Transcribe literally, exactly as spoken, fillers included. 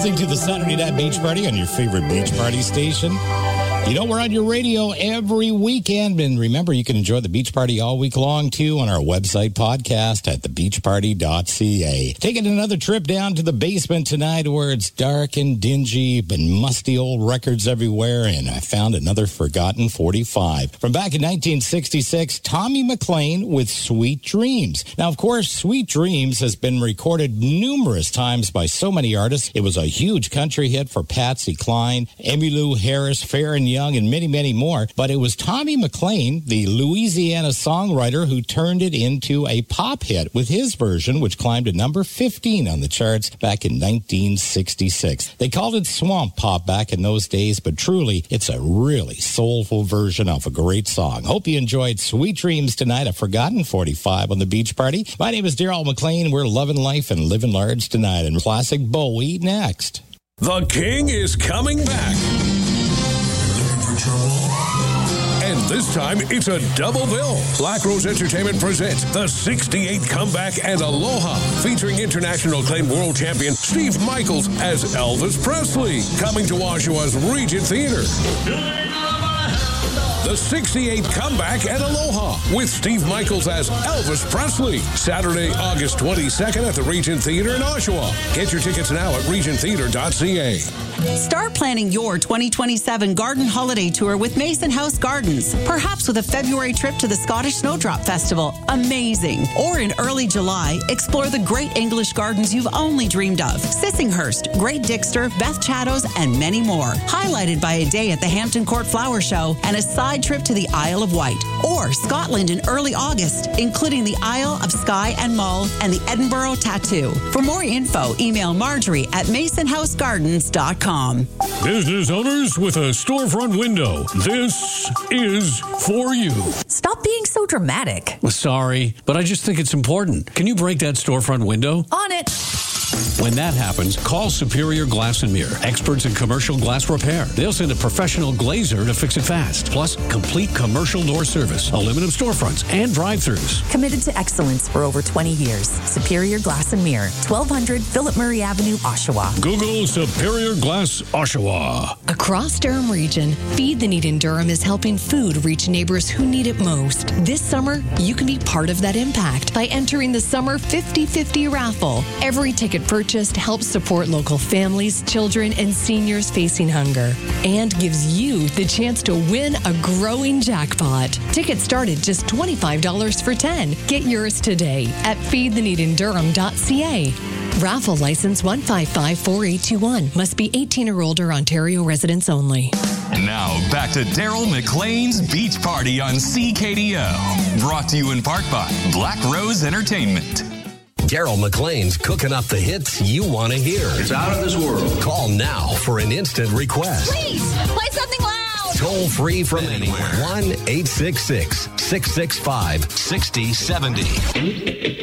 listening to the Saturday Night Beach Party on your favorite beach party station. You know, we're on your radio every weekend. And remember, you can enjoy the beach party all week long, too, on our website podcast at the beach party dot c a. Taking another trip down to the basement tonight where it's dark and dingy, but musty old records everywhere. And I found another forgotten forty-five. From back in nineteen sixty-six, Tommy McLean with Sweet Dreams. Now, of course, Sweet Dreams has been recorded numerous times by so many artists. It was a huge country hit for Patsy Cline, Emmylou Harris, Fair and Young, and many, many more. But it was Tommy McLean, the Louisiana songwriter, who turned it into a pop hit with his version, which climbed to number fifteen on the charts back in nineteen sixty-six. They called it swamp pop back in those days, but truly, it's a really soulful version of a great song. Hope you enjoyed Sweet Dreams tonight, a forgotten forty-five on the Beach Party. My name is Daryl McLean. We're loving life and living large tonight, and classic Bowie next. The King is coming back. And this time, it's a double bill. Black Rose Entertainment presents the sixty-eighth Comeback and Aloha, featuring international acclaimed world champion Steve Michaels as Elvis Presley, coming to Oshawa's Regent Theater. The sixty-eighth Comeback and Aloha with Steve Michaels as Elvis Presley. Saturday, August twenty-second at the Regent Theater in Oshawa. Get your tickets now at regent theater dot c a. Start planning your twenty twenty-seven garden holiday tour with Mason House Gardens. Perhaps with a February trip to the Scottish Snowdrop Festival. Amazing. Or in early July, explore the great English gardens you've only dreamed of. Sissinghurst, Great Dixter, Beth Chattos, and many more. Highlighted by a day at the Hampton Court Flower Show and a side trip to the Isle of Wight. Or Scotland in early August, including the Isle of Skye and Mull and the Edinburgh Tattoo. For more info, email Marjorie at mason house gardens dot com. Business owners with a storefront window, this is for you. Stop being so dramatic. Well, sorry, but I just think it's important. Can you break that storefront window? On it. When that happens, call Superior Glass and Mirror, experts in commercial glass repair. They'll send a professional glazer to fix it fast. Plus, complete commercial door service, aluminum storefronts, and drive-thrus. Committed to excellence for over twenty years. Superior Glass and Mirror, twelve hundred Philip Murray Avenue, Oshawa. Google Superior Glass Oshawa. Across Durham Region, Feed the Need in Durham is helping food reach neighbors who need it most. This summer, you can be part of that impact by entering the Summer fifty fifty raffle. Every ticket purchased helps support local families, children, and seniors facing hunger, and gives you the chance to win a growing jackpot. Tickets start at just twenty-five dollars for ten. Get yours today at feed the need in durham dot c a. Raffle license one five five four eight two one. Must be eighteen or older, Ontario residents only. Now, back to Daryl McLean's Beach Party on C K D O. Brought to you in part by Black Rose Entertainment. Daryl McLean's cooking up the hits you want to hear. It's out of this world. Call now for an instant request. Please, play something loud. Toll free from anywhere. one eight six six, six six five, six zero seven zero.